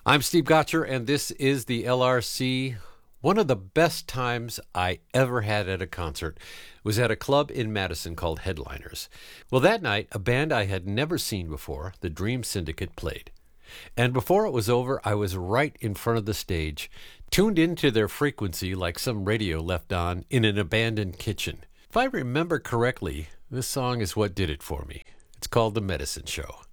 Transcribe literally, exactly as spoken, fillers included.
I'm Steve Gotcher, and this is the L R C. One of the best times I ever had at a concert was at a club in Madison called Headliners. Well, that night, a band I had never seen before, the Dream Syndicate, played. And before it was over, I was right in front of the stage, tuned into their frequency like some radio left on in an abandoned kitchen. If I remember correctly, this song is what did it for me. It's called The Medicine Show.